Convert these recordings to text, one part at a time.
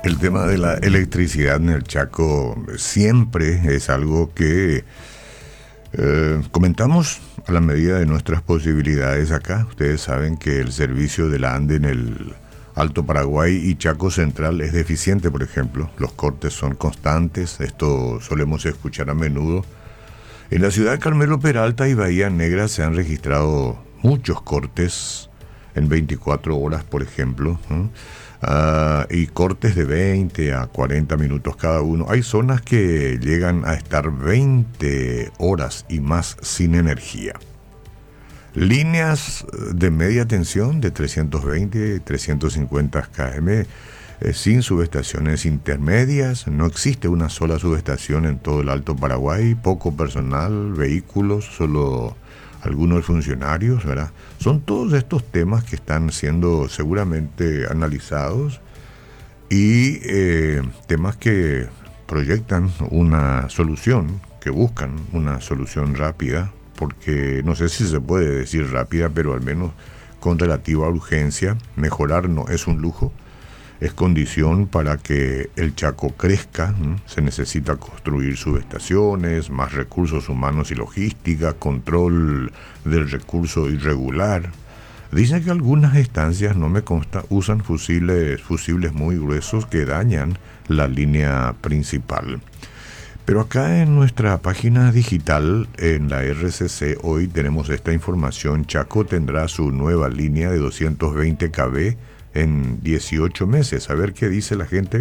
El tema de la electricidad en el Chaco siempre es algo que comentamos a la medida de nuestras posibilidades acá. Ustedes saben que el servicio de la ANDE en el Alto Paraguay y Chaco Central es deficiente, por ejemplo. Los cortes son constantes, esto solemos escuchar a menudo. En la ciudad de Carmelo Peralta y Bahía Negra se han registrado muchos cortes en 24 horas, por ejemplo, y cortes de 20 a 40 minutos cada uno. Hay zonas que llegan a estar 20 horas y más sin energía. Líneas de media tensión de 320, 350 km, sin subestaciones intermedias. No existe una sola subestación en todo el Alto Paraguay. Poco personal, vehículos, solo algunos funcionarios, ¿verdad? Son todos estos temas que están siendo seguramente analizados y temas que proyectan una solución, que buscan una solución rápida, porque no sé si se puede decir rápida, pero al menos con relativa urgencia. Mejorar no es un lujo, es condición para que el Chaco crezca. Se necesita construir subestaciones, más recursos humanos y logística, control del recurso irregular. Dicen que algunas estancias, no me consta, usan fusibles muy gruesos que dañan la línea principal. Pero acá en nuestra página digital, en la RCC, hoy tenemos esta información. Chaco tendrá su nueva línea de 220 kV en 18 meses. A ver qué dice la gente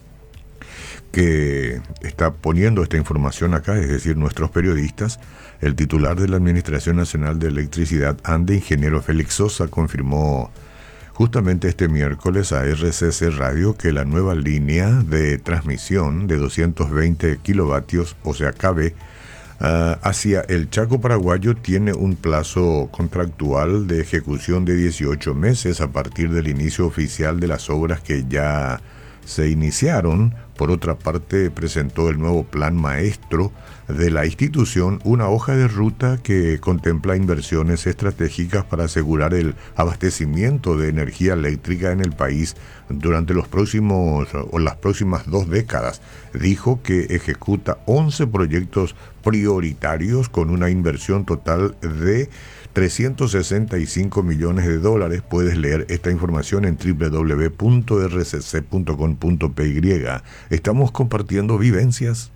que está poniendo esta información acá, es decir, nuestros periodistas. El titular de la Administración Nacional de Electricidad, ANDE, ingeniero Félix Sosa, confirmó justamente este miércoles a RCC Radio que la nueva línea de transmisión de 220 kilovatios, o sea kV, hacia el Chaco paraguayo tiene un plazo contractual de ejecución de 18 meses a partir del inicio oficial de las obras que ya se iniciaron. Por otra parte, presentó el nuevo plan maestro de la institución, una hoja de ruta que contempla inversiones estratégicas para asegurar el abastecimiento de energía eléctrica en el país durante las próximas 2 décadas. Dijo que ejecuta 11 proyectos prioritarios con una inversión total de 365 millones de dólares. Puedes leer esta información en www.rcc.com.py. Estamos compartiendo vivencias